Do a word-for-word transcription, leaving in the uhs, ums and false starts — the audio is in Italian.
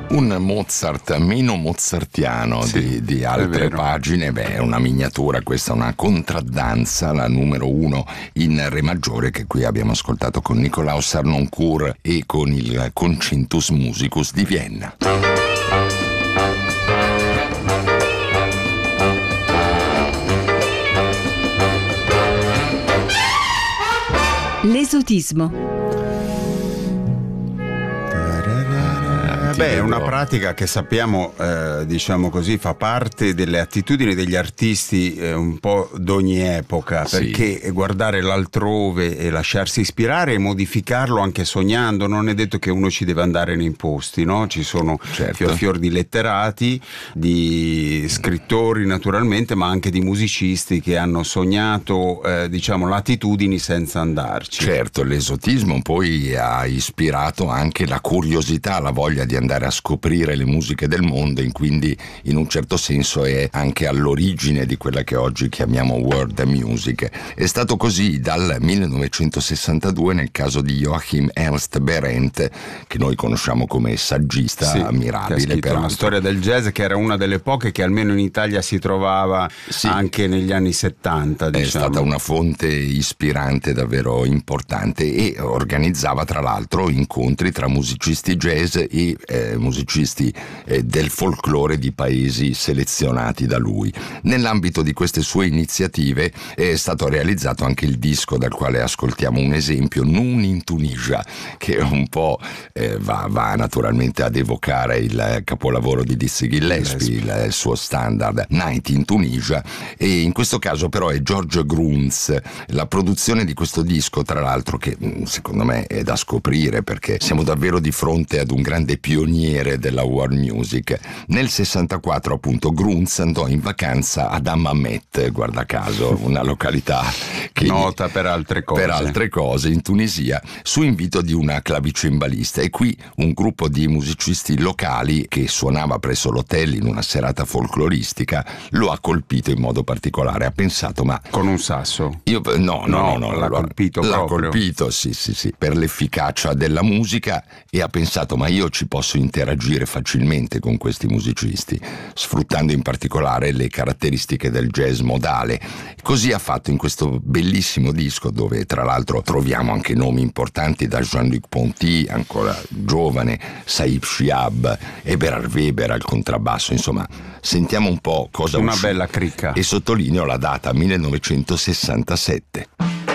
Un Mozart meno mozartiano sì, di, di altre pagine. Beh, è una miniatura, questa è una contraddanza, la numero uno in re maggiore, che qui abbiamo ascoltato con Nikolaus Harnoncourt e con il Concentus Musicus di Vienna. L'esotismo. Beh, è una pratica che sappiamo, eh, diciamo così, fa parte delle attitudini degli artisti eh, un po' d'ogni epoca, sì. Perché guardare l'altrove e lasciarsi ispirare e modificarlo anche sognando, non è detto che uno ci deve andare nei posti, no? Ci sono certo. fior fior di letterati, di scrittori naturalmente, ma anche di musicisti che hanno sognato, eh, diciamo, latitudini senza andarci. Certo, l'esotismo poi ha ispirato anche la curiosità, la voglia di andare a scoprire le musiche del mondo, e quindi in un certo senso è anche all'origine di quella che oggi chiamiamo world music. È stato così dal millenovecentosessantadue nel caso di Joachim Ernst Berendt, che noi conosciamo come saggista sì, ammirabile. Che ha scritto una storia del jazz che era una delle poche che almeno in Italia si trovava sì, anche negli anni settanta. Diciamo. È stata una fonte ispirante davvero importante e organizzava tra l'altro incontri tra musicisti jazz e eh, musicisti eh, del folklore di paesi selezionati da lui. Nell'ambito di queste sue iniziative è stato realizzato anche il disco dal quale ascoltiamo un esempio, Noon in Tunisia, che un po' eh, va, va naturalmente ad evocare il capolavoro di Dizzy Gillespie, il, il suo standard Night in Tunisia, e in questo caso però è George Gruntz. La produzione di questo disco, tra l'altro, che secondo me è da scoprire, perché siamo davvero di fronte ad un grande pioniere della world music. Nel sessantaquattro appunto Gruntz andò in vacanza ad Hammamet, guarda caso, una località che nota per altre cose per altre cose in Tunisia, su invito di una clavicembalista, e qui un gruppo di musicisti locali che suonava presso l'hotel in una serata folcloristica lo ha colpito in modo particolare. Ha pensato, ma con un sasso? Io no, no, no, no, l'ha no colpito l'ha proprio. colpito, sì, sì, sì, per l'efficacia della musica, e ha pensato, ma io ci posso interagire facilmente con questi musicisti, sfruttando in particolare le caratteristiche del jazz modale. Così ha fatto in questo bellissimo disco, dove tra l'altro troviamo anche nomi importanti, da Jean-Luc Ponty, ancora giovane, Saïd Shihab, Eberhard Weber al contrabbasso. Insomma, sentiamo un po' cosa una uscì. bella cricca. E sottolineo la data, millenovecentosessantasette.